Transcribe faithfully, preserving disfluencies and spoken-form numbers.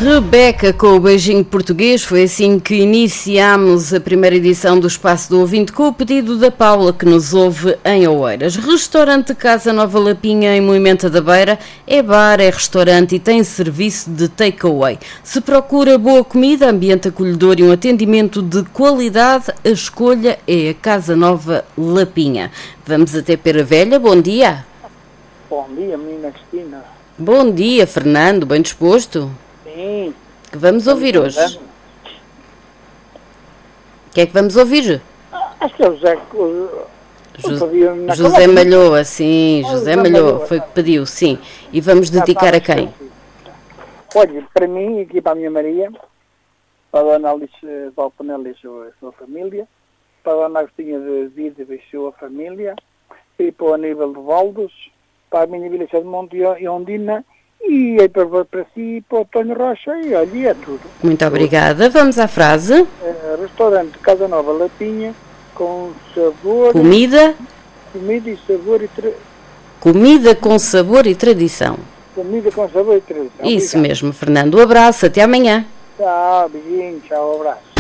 Rebeca com o beijinho português, foi assim que iniciámos a primeira edição do Espaço do Ouvinte com o pedido da Paula, que nos ouve em Oeiras. Restaurante Casa Nova Lapinha em Moimenta da Beira é bar, é restaurante e tem serviço de takeaway. Se procura boa comida, ambiente acolhedor e um atendimento de qualidade, a escolha é a Casa Nova Lapinha. Vamos até Pera Velha, bom dia. Bom dia, menina Cristina. Bom dia, Fernando, bem disposto? Sim. Que vamos ouvir hoje? O que é que vamos ouvir? Acho que é o José... O, José, o José Malhoa, sim, José Malhoa, foi o que pediu, sim. E vamos dedicar a quem? Olha, para mim, aqui para a minha Maria, para a Dona Alice Valpanel e a sua, a sua família, para a Dona Agostinha de Vida e a sua família, e para o Aníbal de Valdos, para a minha Vila de Monte e Ondina, e aí para, para si, para o Tonho Rocha, e olha, é tudo. Muito obrigada. Vamos à frase. Uh, restaurante Casa Nova Lapinha, com sabor... Comida. Comida e sabor e... Tra... Comida com sabor e tradição. Comida com sabor e tradição. Isso Obrigado. Mesmo, Fernando. Um abraço, até amanhã. Tchau, beijinho, tchau, abraço.